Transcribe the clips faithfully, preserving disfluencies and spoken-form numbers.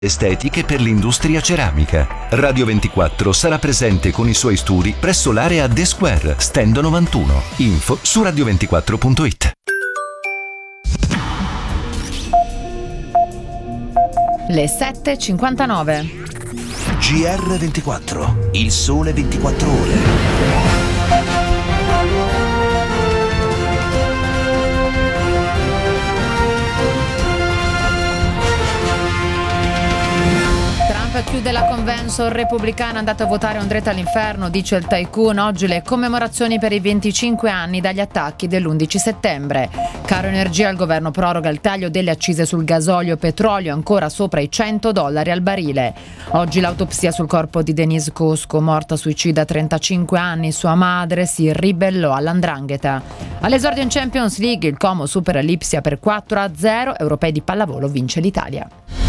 Estetiche per l'industria ceramica. Radio ventiquattro sarà presente con i suoi studi presso l'area The Square, stand novantuno. Info su radio ventiquattro punto it. Le sette e cinquantanove. G R ventiquattro, il sole ventiquattro ore. Chiude la convention repubblicana, andate a votare un dritto all'inferno, dice il tycoon. Oggi le commemorazioni per i venticinque anni dagli attacchi dell'undici settembre. Caro energia, il governo proroga il taglio delle accise sul gasolio e petrolio, ancora sopra i cento dollari al barile. Oggi l'autopsia sul corpo di Denise Cusco, morta suicida a trentacinque anni. Sua madre si ribellò all'andrangheta. All'esordio in Champions League il Como supera l'Ipsia per quattro a zero, europei di pallavolo vince l'Italia.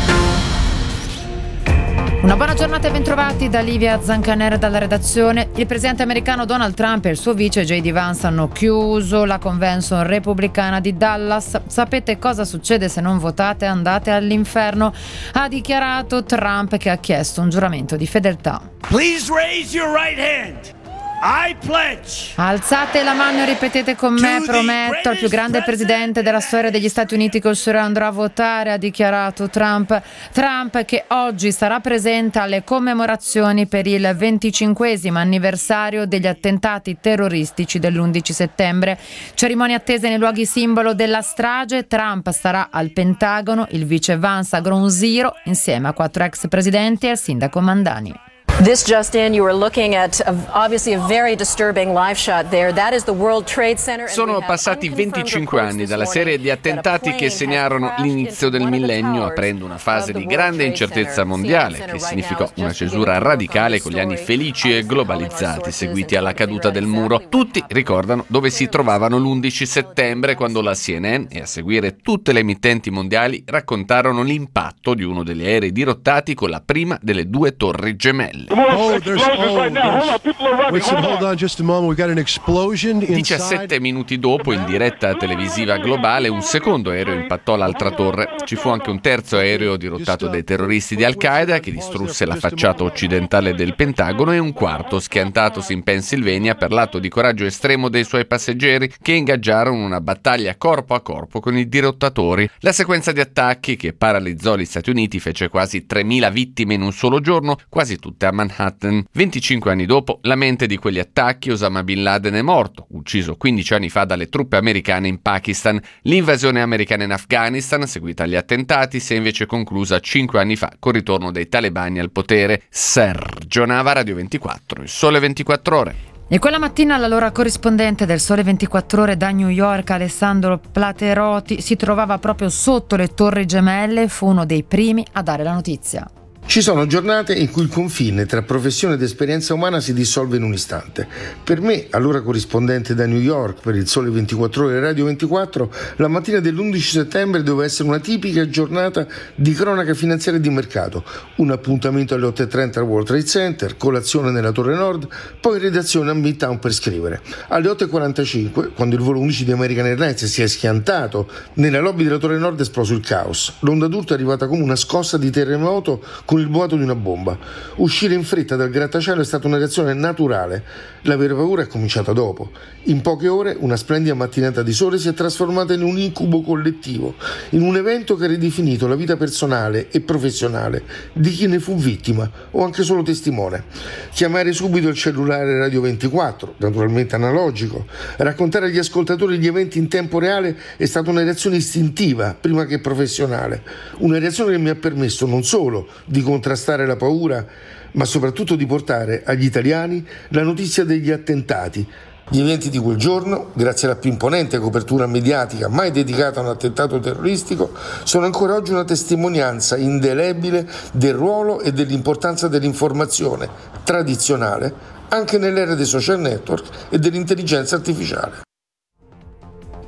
Una buona giornata e bentrovati da Livia Zancanera dalla redazione. Il presidente americano Donald Trump e il suo vice J D Vance hanno chiuso la convention repubblicana di Dallas. Sapete cosa succede se non votate? Andate all'inferno, ha dichiarato Trump, che ha chiesto un giuramento di fedeltà. Please raise your right hand. I pledge. Alzate la mano e ripetete con me: prometto al più grande presidente della storia degli Stati Uniti che il suo andrò a votare, ha dichiarato Trump. Trump che oggi sarà presente alle commemorazioni per il venticinquesimo anniversario degli attentati terroristici dell'undici settembre. Cerimonie attese nei luoghi simbolo della strage. Trump starà al Pentagono, il vice Vance a Ground Zero insieme a quattro ex presidenti e al sindaco Mandani. This just in, you were looking at a, obviously a very disturbing live shot there. That is the World Trade Center. Sono passati venticinque anni dalla serie di attentati che segnarono l'inizio del millennio, aprendo una fase di grande incertezza mondiale, che significò una cesura radicale con gli anni felici e globalizzati seguiti alla caduta del muro. Tutti ricordano dove si trovavano l'undici settembre, quando la C N N e a seguire tutte le emittenti mondiali raccontarono l'impatto di uno degli aerei dirottati con la prima delle due torri gemelle. Oh, there's, oh, right now. Hold on, people are running. Listen, hold on just a moment. We got an explosion inside. diciassette minuti dopo, in diretta televisiva globale, un secondo aereo impattò l'altra torre. Ci fu anche un terzo aereo dirottato dai terroristi di Al-Qaeda che distrusse la facciata occidentale del Pentagono, e un quarto schiantatosi in Pennsylvania per l'atto di coraggio estremo dei suoi passeggeri, che ingaggiarono una battaglia corpo a corpo con i dirottatori. La sequenza di attacchi che paralizzò gli Stati Uniti fece quasi tremila vittime in un solo giorno, quasi tutte a Manhattan. venticinque anni dopo, la mente di quegli attacchi, Osama Bin Laden è morto, ucciso quindici anni fa dalle truppe americane in Pakistan. L'invasione americana in Afghanistan, seguita agli attentati, si è invece conclusa cinque anni fa col ritorno dei talebani al potere. Sergio Nava, Radio ventiquattro, il sole ventiquattro ore. E quella mattina l'allora corrispondente del Sole ventiquattro Ore da New York, Alessandro Plateroti, si trovava proprio sotto le Torri Gemelle e fu uno dei primi a dare la notizia. Ci sono giornate in cui il confine tra professione ed esperienza umana si dissolve in un istante. Per me, allora corrispondente da New York per il Sole ventiquattro Ore Radio ventiquattro, la mattina dell'undici settembre doveva essere una tipica giornata di cronaca finanziaria e di mercato. Un appuntamento alle otto e trenta al World Trade Center, colazione nella Torre Nord, poi in redazione a Midtown per scrivere. Alle otto e quarantacinque, quando il volo undici di American Airlines si è schiantato, nella lobby della Torre Nord è esploso il caos. L'onda d'urto è arrivata come una scossa di terremoto con il boato di una bomba. Uscire in fretta dal grattacielo è stata una reazione naturale. La vera paura è cominciata dopo. In poche ore una splendida mattinata di sole si è trasformata in un incubo collettivo, in un evento che ha ridefinito la vita personale e professionale di chi ne fu vittima o anche solo testimone. Chiamare subito il cellulare Radio ventiquattro, naturalmente analogico, raccontare agli ascoltatori gli eventi in tempo reale è stata una reazione istintiva prima che professionale, una reazione che mi ha permesso non solo di contrastare la paura, ma soprattutto di portare agli italiani la notizia degli attentati. Gli eventi di quel giorno, grazie alla più imponente copertura mediatica mai dedicata a un attentato terroristico, sono ancora oggi una testimonianza indelebile del ruolo e dell'importanza dell'informazione tradizionale anche nell'era dei social network e dell'intelligenza artificiale.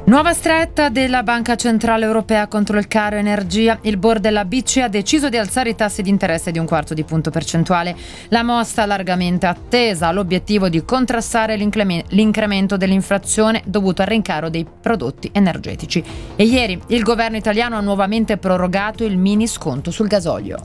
Nuova stretta della Banca Centrale Europea contro il caro energia. Il board della B C E ha deciso di alzare i tassi di interesse di un quarto di punto percentuale. La mossa, largamente attesa, ha l'obiettivo di contrastare l'incremento dell'inflazione dovuto al rincaro dei prodotti energetici. E ieri il governo italiano ha nuovamente prorogato il mini sconto sul gasolio.